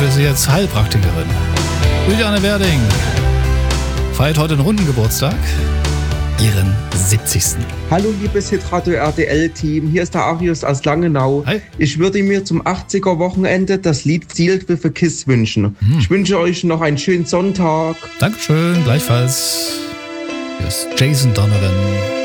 wird sie jetzt Heilpraktikerin. Juliane Werding feiert heute einen runden Geburtstag, ihren 70. Hallo liebes Hitradio RTL-Team, hier ist der Arius aus Langenau. Hi. Ich würde mir zum 80er-Wochenende das Lied Sealed with a Kiss wünschen. Ich wünsche euch noch einen schönen Sonntag. Dankeschön, gleichfalls. Hier ist Jason Donovan.